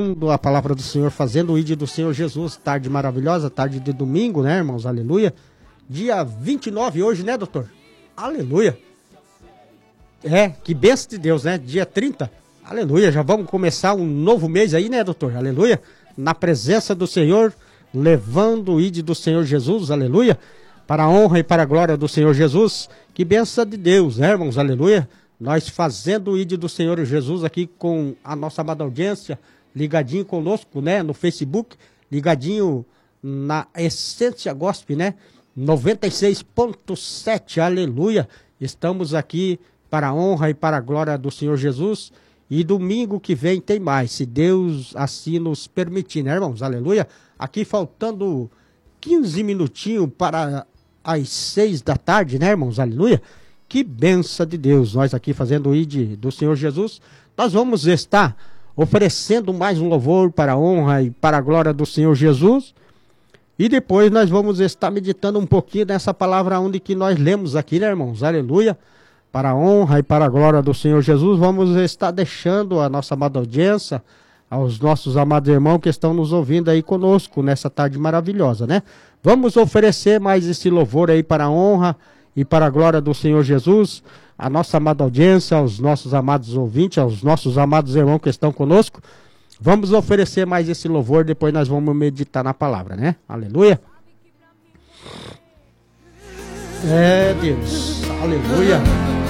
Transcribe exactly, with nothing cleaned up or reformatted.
meditando a palavra do Senhor, fazendo o I D do Senhor Jesus. Tarde maravilhosa, tarde de domingo, né, irmãos? Aleluia. Dia vinte e nove hoje, né, doutor? Aleluia. É, que bênção de Deus, né? Dia trinta. Aleluia. Já vamos começar um novo mês aí, né, doutor? Aleluia. Na presença do Senhor, levando o I D do Senhor Jesus. Aleluia. Para a honra e para a glória do Senhor Jesus. Que bênção de Deus, né, irmãos? Aleluia. Nós fazendo o I D do Senhor Jesus aqui com a nossa amada audiência, ligadinho conosco, né, no Facebook, ligadinho na Essência Gospel, né, noventa e seis ponto sete, aleluia. Estamos aqui para a honra e para a glória do Senhor Jesus. E domingo que vem tem mais, se Deus assim nos permitir, né, irmãos? Aleluia. Aqui faltando quinze minutinhos para as seis da tarde, né, irmãos? Aleluia. Que benção de Deus, nós aqui fazendo o I D do Senhor Jesus, nós vamos estar oferecendo mais um louvor para a honra e para a glória do Senhor Jesus, e depois nós vamos estar meditando um pouquinho nessa palavra onde que nós lemos aqui, né, irmãos? Aleluia, para a honra e para a glória do Senhor Jesus, vamos estar deixando a nossa amada audiência, aos nossos amados irmãos que estão nos ouvindo aí conosco nessa tarde maravilhosa, né? Vamos oferecer mais esse louvor aí para a honra e para a glória do Senhor Jesus, a nossa amada audiência, aos nossos amados ouvintes, aos nossos amados irmãos que estão conosco. Vamos oferecer mais esse louvor, depois nós vamos meditar na palavra, né? Aleluia. É, Deus. Aleluia.